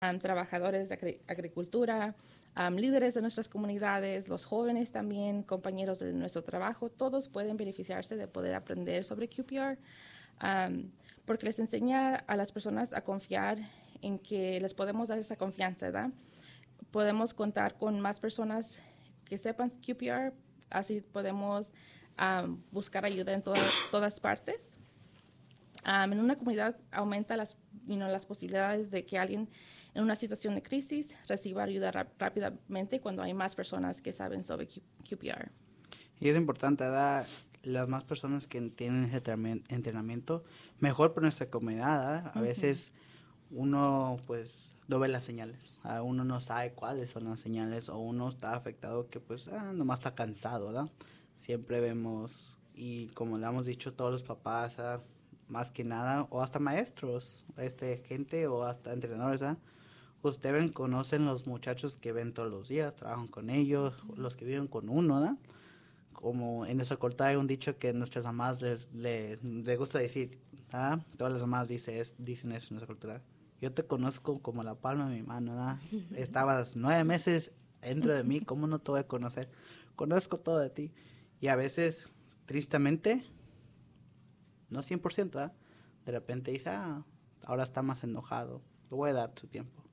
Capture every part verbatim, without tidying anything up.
um, trabajadores de agri agricultura, um, líderes de nuestras comunidades, los jóvenes también, compañeros de nuestro trabajo, todos pueden beneficiarse de poder aprender sobre Q P R, um, porque les enseña a las personas a confiar en que les podemos dar esa confianza, ¿verdad? Podemos contar con más personas que sepan Q P R, así podemos um, buscar ayuda en toda, todas partes. Um, en una comunidad aumenta las, you know, las posibilidades de que alguien en una situación de crisis reciba ayuda rápidamente cuando hay más personas que saben sobre Q P R. Y es importante dar las más personas que tienen ese entrenamiento, mejor para nuestra comunidad. ¿eh? A uh-huh. veces uno pues no ve las señales, ¿eh? uno no sabe cuáles son las señales, o uno está afectado que pues ah, nomás está cansado, ¿verdad? Siempre vemos, y como le hemos dicho todos los papás, ¿eh? más que nada, o hasta maestros, este gente o hasta entrenadores, ¿eh? Ustedes conocen los muchachos que ven todos los días, trabajan con ellos, uh-huh. los que viven con uno, ¿no? Como en esa cultura hay un dicho que nuestras mamás les, les, les gusta decir, ¿ah? Todas las mamás dice, es, dicen eso en nuestra cultura. Yo te conozco como la palma de mi mano, ¿no? Estabas nueve meses dentro de mí, ¿cómo no te voy a conocer? Conozco todo de ti. Y a veces, tristemente, no cien por ciento, ¿eh? De repente dice, ah, ahora está más enojado, te voy a dar tu tiempo.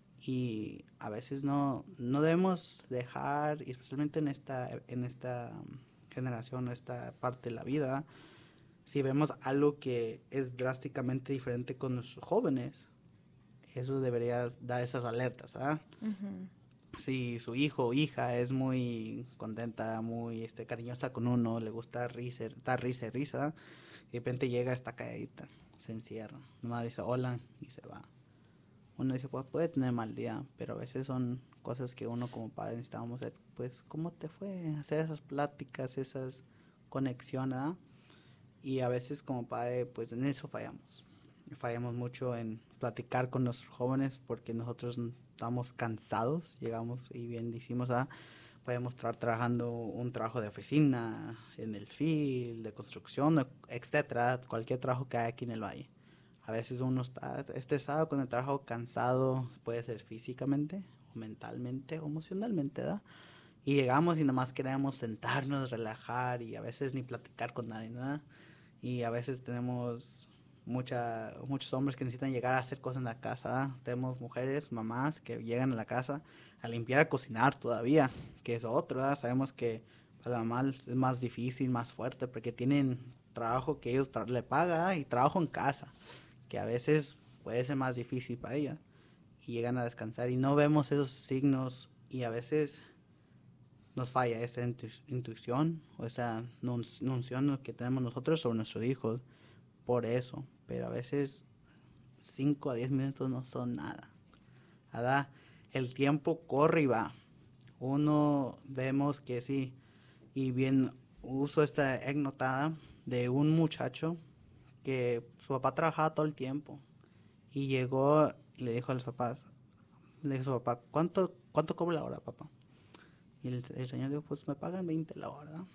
Y a veces no, no debemos dejar, especialmente en esta, en esta generación, esta parte de la vida, si vemos algo que es drásticamente diferente con nuestros jóvenes, eso debería dar esas alertas, ¿ah? ¿eh? Uh-huh. Si su hijo o hija es muy contenta, muy este, cariñosa con uno, le gusta risa, estar risa y risa, y de repente llega, está calladita, se encierra, nomás dice hola y se va. Uno dice, pues puede tener mal día, pero a veces son cosas que uno como padre necesitamos hacer, pues, ¿cómo te fue? Hacer esas pláticas, esas conexiones, ¿eh? Y a veces como padre, pues en eso fallamos. Fallamos mucho en platicar con nuestros jóvenes porque nosotros estamos cansados, llegamos y bien decimos, ¿eh? Podemos estar trabajando un trabajo de oficina, en el field, de construcción, etcétera, cualquier trabajo que hay aquí en el valle. A veces uno está estresado con el trabajo, cansado, puede ser físicamente, o mentalmente, o emocionalmente, ¿verdad? Y llegamos y nomás queremos sentarnos, relajar, y a veces ni platicar con nadie, ¿verdad? Y a veces tenemos mucha, muchos hombres que necesitan llegar a hacer cosas en la casa, ¿verdad? Tenemos mujeres, mamás, que llegan a la casa a limpiar, a cocinar todavía, que es otro, ¿verdad? Sabemos que para la mamá es más difícil, más fuerte, porque tienen trabajo que ellos tra- le pagan y trabajo en casa, que a veces puede ser más difícil para ella, y llegan a descansar y no vemos esos signos, y a veces nos falla esa intu- intuición o esa noción que tenemos nosotros sobre nuestros hijos por eso, pero a veces cinco a diez minutos no son nada, ¿verdad? El tiempo corre y va, uno vemos que sí, y bien uso esta anécdota de un muchacho que su papá trabajaba todo el tiempo y llegó y le dijo a los papás, le dijo a su papá, ¿cuánto, cuánto cobra la hora, papá? Y el, el señor dijo, pues me pagan veinte la hora, ¿no?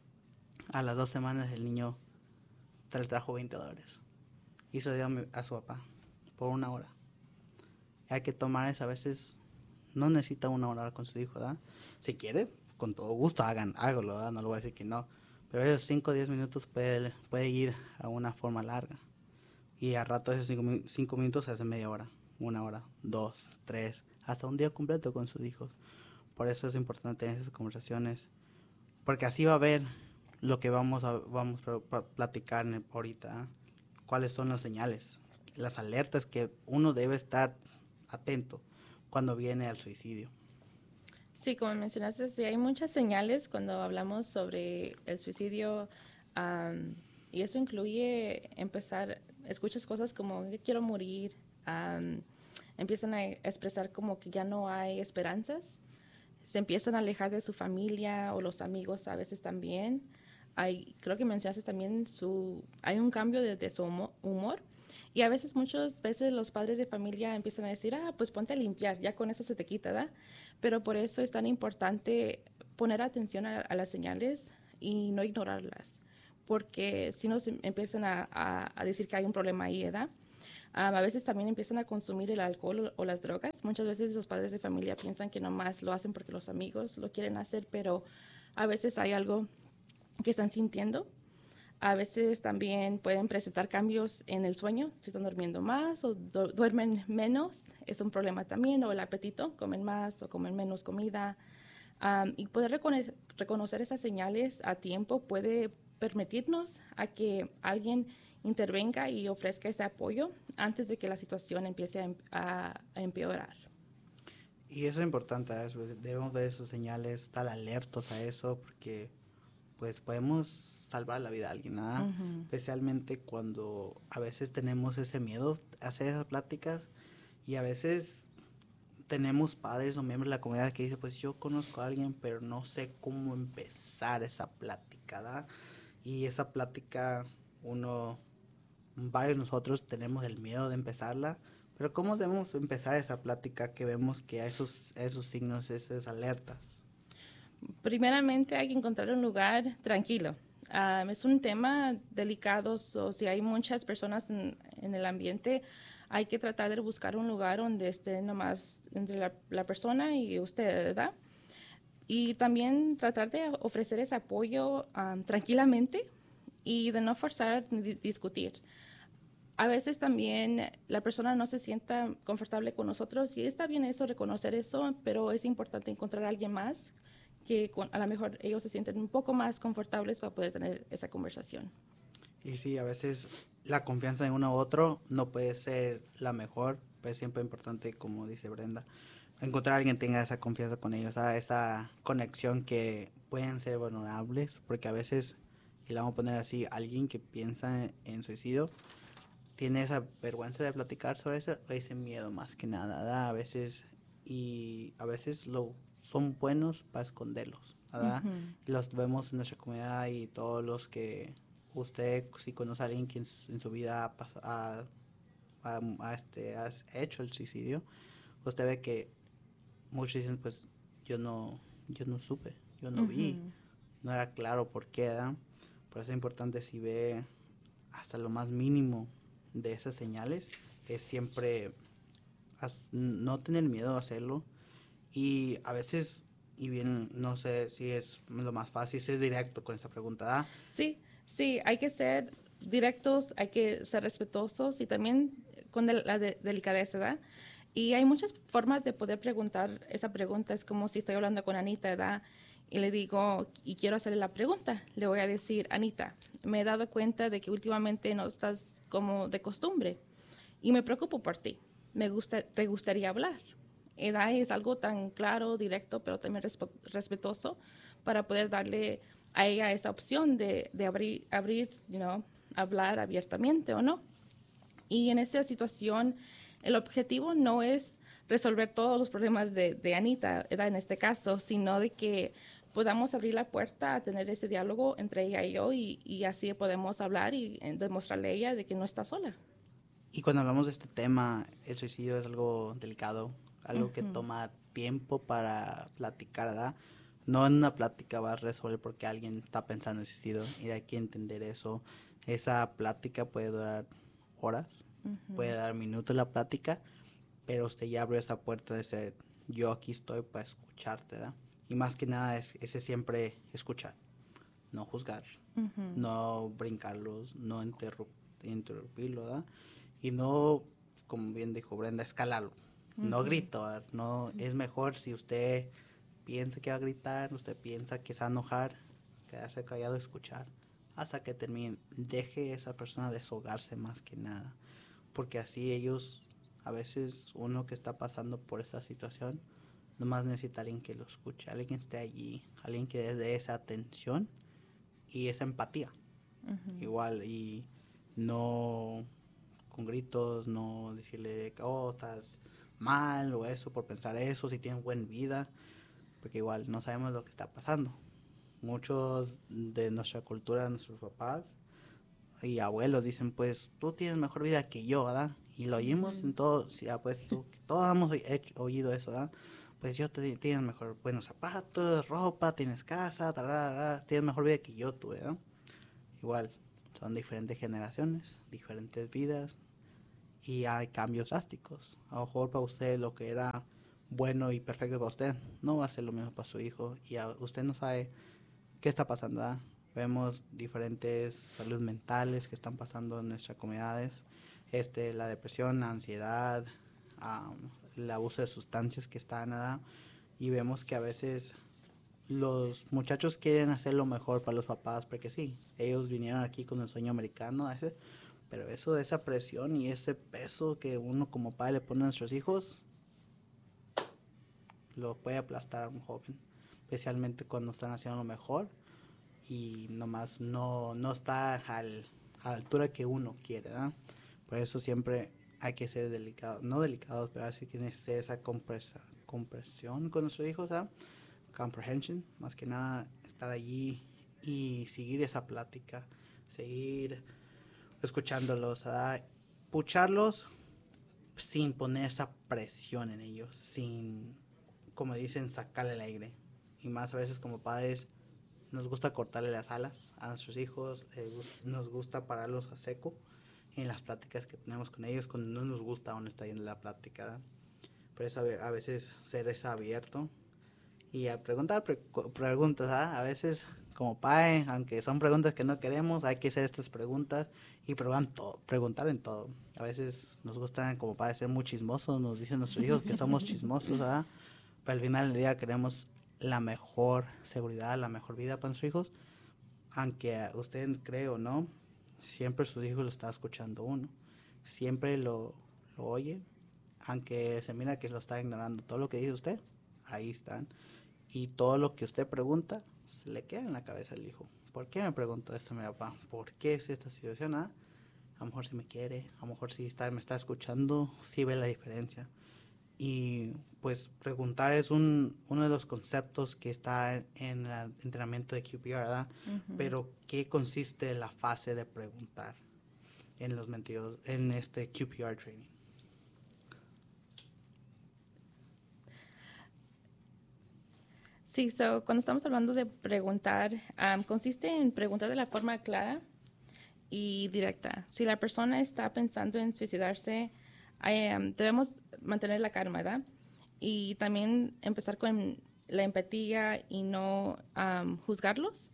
A las dos semanas el niño le trajo veinte dólares y se dio a, a su papá por una hora. Hay que tomar eso, a veces no necesita una hora con su hijo, ¿verdad? Si quiere, con todo gusto, hagan, hágalo, ¿verdad? No le voy a decir que no. Pero esos cinco o diez minutos puede, puede ir a una forma larga. Y a rato esos cinco minutos se hace media hora, una hora, dos, tres, hasta un día completo con sus hijos. Por eso es importante tener esas conversaciones, porque así va a ver lo que vamos a, vamos a platicar ahorita, ¿eh? Cuáles son las señales, las alertas que uno debe estar atento cuando viene al suicidio. Sí, como mencionaste, sí, hay muchas señales cuando hablamos sobre el suicidio, um, y eso incluye empezar, escuchas cosas como que quiero morir, um, empiezan a expresar como que ya no hay esperanzas, se empiezan a alejar de su familia o los amigos a veces también. Hay, creo que mencionaste también su, hay un cambio de, de su humor. Y a veces, muchas veces los padres de familia empiezan a decir, ah, pues ponte a limpiar, ya con eso se te quita, ¿verdad? Pero por eso es tan importante poner atención a, a las señales y no ignorarlas, porque si nos empiezan a, a, a decir que hay un problema ahí, ¿verdad? Um, a veces también empiezan a consumir el alcohol o, o las drogas. Muchas veces los padres de familia piensan que nomás lo hacen porque los amigos lo quieren hacer, pero a veces hay algo que están sintiendo. A veces también pueden presentar cambios en el sueño, si están durmiendo más o du duermen menos, es un problema también, o el apetito, comen más o comen menos comida. Um, y poder reconocer, reconocer esas señales a tiempo puede permitirnos a que alguien intervenga y ofrezca ese apoyo antes de que la situación empiece a, a, a empeorar. Y eso es importante, ¿eh? Debemos ver esos señales, estar alertos a eso, porque pues podemos salvar la vida de alguien, ¿verdad? Uh-huh. Especialmente cuando a veces tenemos ese miedo a hacer esas pláticas y a veces tenemos padres o miembros de la comunidad que dicen, pues yo conozco a alguien, pero no sé cómo empezar esa plática, ¿verdad? Y esa plática, uno, varios de nosotros tenemos el miedo de empezarla, pero ¿cómo debemos empezar esa plática que vemos que hay esos, esos signos, esas alertas? Primeramente hay que encontrar un lugar tranquilo. Um, es un tema delicado, so, si hay muchas personas en, en el ambiente, hay que tratar de buscar un lugar donde esté nomás entre la, la persona y usted, ¿verdad? Y también tratar de ofrecer ese apoyo um, tranquilamente y de no forzar ni discutir. A veces también la persona no se sienta confortable con nosotros y está bien eso, reconocer eso, pero es importante encontrar a alguien más que con, a lo mejor ellos se sienten un poco más confortables para poder tener esa conversación. Y sí, a veces la confianza en uno u otro no puede ser la mejor, pero es siempre importante, como dice Brenda, encontrar a alguien que tenga esa confianza con ellos, ¿sabes? Esa conexión que pueden ser vulnerables, porque a veces, y la vamos a poner así, alguien que piensa en, en suicidio tiene esa vergüenza de platicar sobre eso, o ese miedo más que nada, ¿verdad? A veces, y a veces lo son buenos para esconderlos, ¿verdad? Uh-huh. Los vemos en nuestra comunidad y todos los que usted, si conoce a alguien que en su, en su vida ha, ha, ha, ha, este, ha hecho el suicidio, usted ve que muchos dicen, pues, yo no, yo no supe, yo no uh-huh. vi, no era claro por qué, ¿verdad? Por eso es importante, si ve hasta lo más mínimo de esas señales, es siempre as, no tener miedo a hacerlo. Y a veces, y bien, no sé si es lo más fácil, ser directo con esa pregunta, ¿ah? Sí, sí, hay que ser directos, hay que ser respetuosos y también con de, la de, delicadeza, ¿verdad? Y hay muchas formas de poder preguntar esa pregunta. Es como si estoy hablando con Anita, ¿verdad? Y le digo, y quiero hacerle la pregunta. Le voy a decir, Anita, me he dado cuenta de que últimamente no estás como de costumbre y me preocupo por ti. Me gusta, ¿te gustaría hablar? Edad es algo tan claro, directo, pero también respetuoso para poder darle a ella esa opción de, de abrir, abrir you know, hablar abiertamente o no. Y en esa situación, el objetivo no es resolver todos los problemas de, de Anita, ¿verdad? En este caso, sino de que podamos abrir la puerta a tener ese diálogo entre ella y yo y, y así podemos hablar y demostrarle a ella de que no está sola. Y cuando hablamos de este tema, el suicidio es algo delicado, algo uh-huh. que toma tiempo para platicar, ¿verdad? No en una plática va a resolver porque alguien está pensando en suicidio y hay que entender eso. Esa plática puede durar horas, uh-huh. puede dar minutos la plática, pero usted ya abrió esa puerta de decir, yo aquí estoy para escucharte, ¿verdad? Y más que nada es ese siempre escuchar, no juzgar, uh-huh. no brincarlos, no interrup- interrumpirlo, ¿verdad? Y no, como bien dijo Brenda, escalarlo. Uh-huh. No gritar, no, uh-huh. es mejor si usted piensa que va a gritar, usted piensa que se va a enojar, quedarse callado y escuchar hasta que termine. Deje a esa persona desahogarse más que nada, porque así ellos, a veces uno que está pasando por esa situación, nomás necesita alguien que lo escuche, alguien que esté allí, alguien que le dé esa atención y esa empatía. Uh-huh. Igual, y no con gritos, no decirle, oh, estás mal o eso por pensar eso, si tienes buena vida, porque igual no sabemos lo que está pasando. Muchos de nuestra cultura, nuestros papás y abuelos dicen, pues tú tienes mejor vida que yo, ¿verdad? Y lo oímos uh-huh. en todo, si apuesto, todos hemos hecho, oído eso, ¿verdad? Pues yo te, tienes mejor, buenos zapatos, ropa, tienes casa, tarara, tienes mejor vida que yo, tú, ¿verdad? Igual, son diferentes generaciones, diferentes vidas, y hay cambios drásticos. A lo mejor para usted lo que era bueno y perfecto para usted no va a ser lo mismo para su hijo, y a, usted no sabe qué está pasando, ¿verdad? Vemos diferentes salud mentales que están pasando en nuestras comunidades, este, la depresión, la ansiedad, um, el abuso de sustancias que están, ¿verdad? Y vemos que a veces los muchachos quieren hacer lo mejor para los papás, porque sí, ellos vinieron aquí con el sueño americano, ese, pero eso de esa presión y ese peso que uno como padre le pone a nuestros hijos, lo puede aplastar a un joven, especialmente cuando están haciendo lo mejor y nomás no, no está al, a la altura que uno quiere, ¿verdad? Por eso siempre hay que ser delicados, no delicados, pero así tiene que ser esa compresa, compresión con nuestros hijos, ¿verdad? Comprehension, más que nada estar allí y seguir esa plática, seguir escuchándolos, ¿verdad? Pucharlos sin poner esa presión en ellos, sin, como dicen, sacarle el aire. Y más a veces como padres nos gusta cortarle las alas a nuestros hijos, eh, nos gusta pararlos a seco en las pláticas que tenemos con ellos cuando no nos gusta dónde está yendo la plática, ¿verdad? Por eso a veces ser ese abierto y a preguntar pre preguntas, ¿ah? A veces como padre, aunque son preguntas que no queremos, hay que hacer estas preguntas y todo, preguntar en todo. A veces nos gustan como padres ser muy chismosos, nos dicen nuestros hijos que somos chismosos, ¿ah? Pero al final del día queremos la mejor seguridad, la mejor vida para nuestros hijos. Aunque usted cree o no, siempre sus hijos lo está escuchando uno. Siempre lo, lo oye, aunque se mira que lo está ignorando. Todo lo que dice usted, ahí están. Y todo lo que usted pregunta, se le queda en la cabeza al hijo. ¿Por qué me preguntó esto mi papá? ¿Por qué es esta situación? ¿Ah? A lo mejor si me quiere, a lo mejor si está, me está escuchando, sí ve la diferencia. Y pues preguntar es un, uno de los conceptos que está en el entrenamiento de Q P R, ¿verdad? Uh-huh. Pero ¿qué consiste la fase de preguntar en los mentidos, en este Q P R training? Sí, so, cuando estamos hablando de preguntar, um, consiste en preguntar de la forma clara y directa. Si la persona está pensando en suicidarse, um, debemos mantener la calma, ¿verdad? Y también empezar con la empatía y no um, juzgarlos.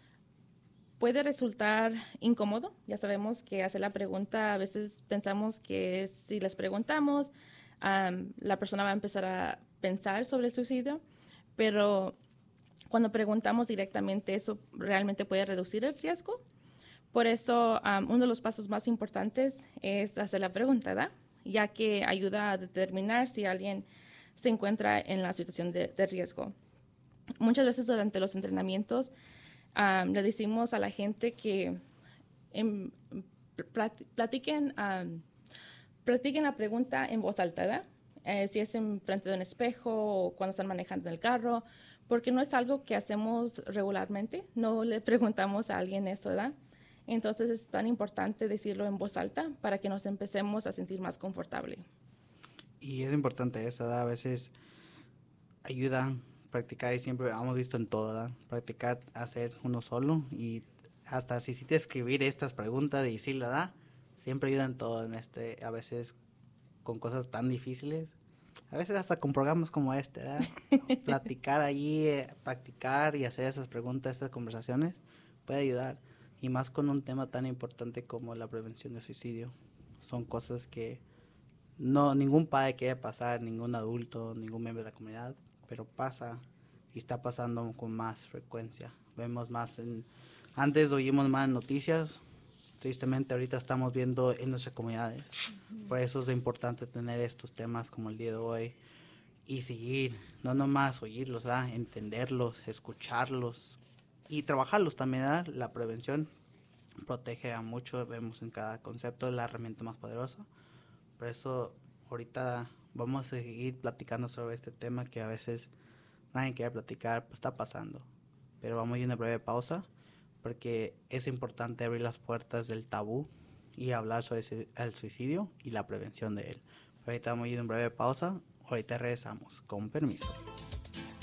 Puede resultar incómodo. Ya sabemos que hacer la pregunta, a veces pensamos que si les preguntamos, um, la persona va a empezar a pensar sobre el suicidio. Pero cuando preguntamos directamente, eso realmente puede reducir el riesgo. Por eso, um, uno de los pasos más importantes es hacer la pregunta, ¿verdad? Ya que ayuda a determinar si alguien se encuentra en la situación de, de riesgo. Muchas veces durante los entrenamientos um, le decimos a la gente que en, platiquen, um, platiquen la pregunta en voz alta, ¿verdad? Eh, si es en frente de un espejo o cuando están manejando en el carro, porque no es algo que hacemos regularmente, no le preguntamos a alguien eso, ¿verdad? Entonces es tan importante decirlo en voz alta para que nos empecemos a sentir más confortable. Y es importante eso, ¿verdad? A veces ayuda a practicar y siempre hemos visto en todo, ¿verdad? Practicar hacer uno solo y hasta si sí te escribir estas preguntas y decirlo, ¿verdad? Siempre ayuda en todo, en este, a veces con cosas tan difíciles, a veces hasta con programas como este, ¿verdad? Platicar allí, eh, practicar y hacer esas preguntas, esas conversaciones puede ayudar, y más con un tema tan importante como la prevención de suicidio. Son cosas que no ningún padre quiere pasar, ningún adulto, ningún miembro de la comunidad, pero pasa y está pasando con más frecuencia. Vemos más en, antes oímos más noticias. Tristemente ahorita estamos viendo en nuestras comunidades. Uh-huh. Por eso es importante tener estos temas como el día de hoy y seguir, no nomás oírlos, ¿verdad? Entenderlos, escucharlos y trabajarlos también, ¿verdad? La prevención protege a mucho, vemos en cada concepto la herramienta más poderosa. Por eso ahorita vamos a seguir platicando sobre este tema que a veces nadie quiere platicar, pues está pasando. Pero vamos a ir a una breve pausa, porque es importante abrir las puertas del tabú y hablar sobre el suicidio y la prevención de él. Pero ahorita vamos a ir a una breve pausa, ahorita regresamos, con permiso.